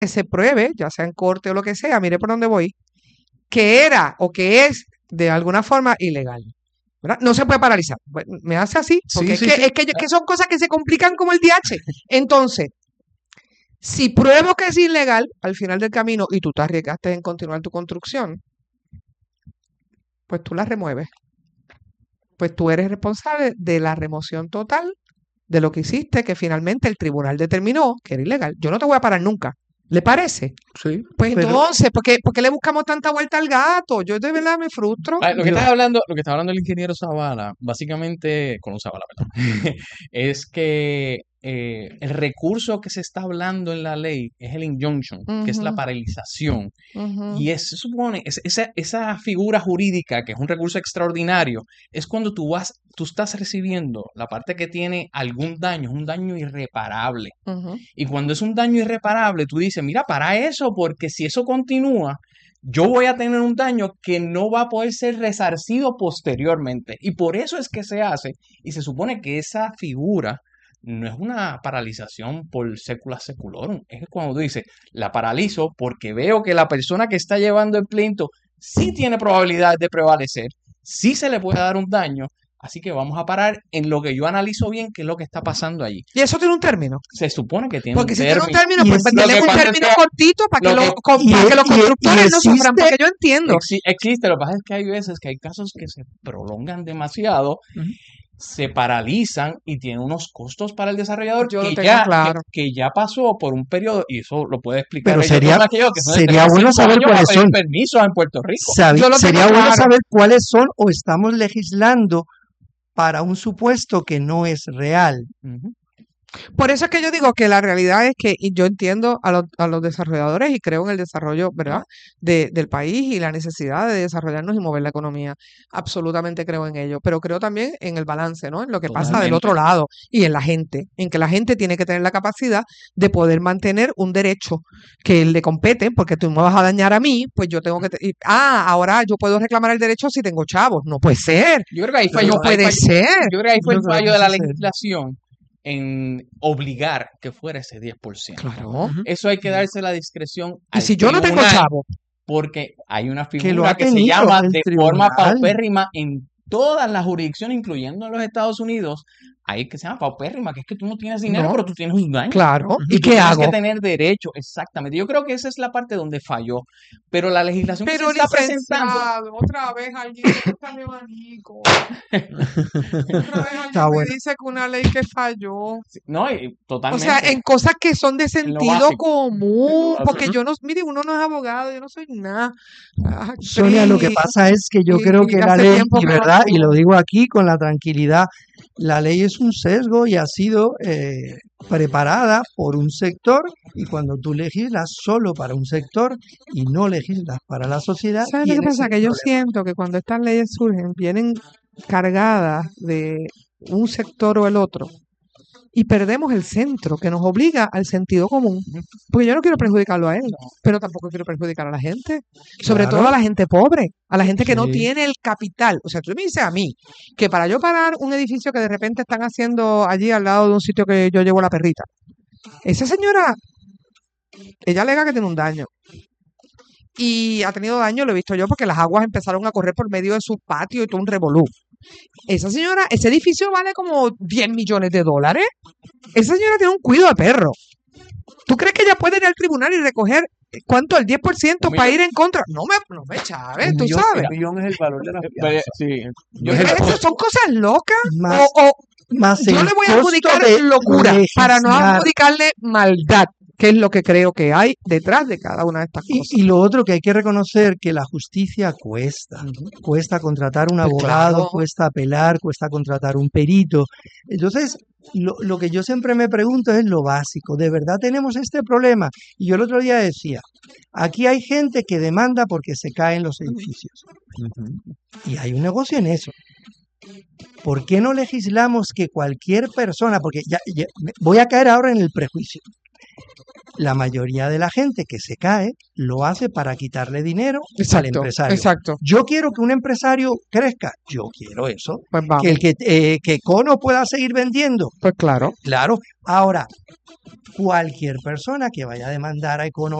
que se pruebe, ya sea en corte o lo que sea, mire por dónde voy, que era o que es de alguna forma ilegal. ¿Verdad? No se puede paralizar. Bueno, me hace así, porque es que son cosas que se complican como el DH. Entonces, si pruebo que es ilegal al final del camino y tú te arriesgaste en continuar tu construcción, pues tú la remueves. Pues tú eres responsable de la remoción total de lo que hiciste, que finalmente el tribunal determinó que era ilegal. Yo no te voy a parar nunca. ¿Le parece? Sí. Pues entonces, ¿por qué le buscamos tanta vuelta al gato? Yo de verdad me frustro. Lo que está hablando el ingeniero Zavala, básicamente, con Zavala, perdón, es que el recurso que se está hablando en la ley es el injunction, que es la paralización. Y se supone, esa figura jurídica, que es un recurso extraordinario, es cuando tú estás recibiendo la parte que tiene algún daño, es un daño irreparable. Y cuando es un daño irreparable, tú dices, mira, para eso, porque si eso continúa, yo voy a tener un daño que no va a poder ser resarcido posteriormente. Y por eso es que se hace. Y se supone que esa figura no es una paralización por secula seculorum. Es cuando tú dices, la paralizo porque veo que la persona que está llevando el pleito sí tiene probabilidad de prevalecer, sí se le puede dar un daño. Así que vamos a parar en lo que yo analizo bien, qué es lo que está pasando allí. ¿Y eso tiene un término? Se supone que tiene porque un término. Porque si tiene un término, pues tenemos un término cortito para que los constructores no sufran, porque yo entiendo. Existe, lo que pasa es que hay veces que hay casos que se prolongan demasiado, se paralizan y tienen unos costos para el desarrollador que ya pasó por un periodo, y eso lo puede explicar. Pero sería bueno saber cuáles son. Permisos en Puerto Rico. Sería bueno saber cuáles son, o estamos legislando para un supuesto que no es real. Por eso es que yo digo que la realidad es que yo entiendo a los desarrolladores y creo en el desarrollo, ¿verdad?, del país y la necesidad de desarrollarnos y mover la economía. Absolutamente creo en ello, pero creo también en el balance, ¿no?, en lo que pasa del otro lado y en la gente, en que la gente tiene que tener la capacidad de poder mantener un derecho que le compete, porque tú me vas a dañar a mí, pues yo tengo que... ahora yo puedo reclamar el derecho si tengo chavos. No puede ser. Yo creo que ahí fue, no puede ser. Yo creo que ahí fue el fallo de la legislación en obligar que fuera ese 10%. Claro. Eso hay que darse la discreción. Y si yo no tengo chavo. Porque hay una figura que se llama de forma paupérrima en todas las jurisdicciones, incluyendo en los Estados Unidos. Hay que se llama paupérrima, que es que tú no tienes dinero, pero tú tienes un daño. Claro. ¿Y qué hago? Tienes que tener derecho, exactamente. Yo creo que esa es la parte donde falló. Pero la legislación que se está presentando... Otra vez alguien está de abanico. Otra vez alguien me dice que una ley que falló. No, totalmente. O sea, en cosas que son de sentido común. Porque yo no... Mire, uno no es abogado, yo no soy nada. Sonia, lo que pasa es que yo creo que la ley, y verdad, y lo digo aquí con la tranquilidad, la ley es un sesgo y ha sido preparada por un sector, y cuando tú legislas solo para un sector y no legislas para la sociedad... ¿Sabes lo que pasa? Que yo siento que cuando estas leyes surgen, vienen cargadas de un sector o el otro, y perdemos el centro, que nos obliga al sentido común. Porque yo no quiero perjudicarlo a él, pero tampoco quiero perjudicar a la gente. Sobre todo a la gente pobre, a la gente que no tiene el capital. O sea, tú me dices a mí que para yo parar un edificio que de repente están haciendo allí al lado de un sitio que yo llevo la perrita, esa señora, ella alega que tiene un daño. Y ha tenido daño, lo he visto yo, porque las aguas empezaron a correr por medio de su patio y todo un revolú. Esa señora, ese edificio vale como 10 millones de dólares. Esa señora tiene un cuido de perro. ¿Tú crees que ella puede ir al tribunal y recoger cuánto? El 10% para ir en contra. No me chaves, tú sabes. Un millón es el valor de la fianza. Sí. Son cosas locas. Más yo le voy a adjudicar locura para no adjudicarle maldad, que es lo que creo que hay detrás de cada una de estas cosas. Y lo otro que hay que reconocer, que la justicia cuesta. Cuesta contratar un abogado, cuesta apelar, cuesta contratar un perito. Entonces, lo que yo siempre me pregunto es lo básico. ¿De verdad tenemos este problema? Y yo el otro día decía, aquí hay gente que demanda porque se caen los edificios. Y hay un negocio en eso. ¿Por qué no legislamos que cualquier persona, porque ya voy a caer ahora en el prejuicio, la mayoría de la gente que se cae lo hace para quitarle dinero al Exacto, empresario. exacto. Yo quiero que un empresario crezca, yo quiero eso. Pues vamos, Que Cono pueda seguir vendiendo, pues claro. claro. Ahora, cualquier persona que vaya a demandar a Econo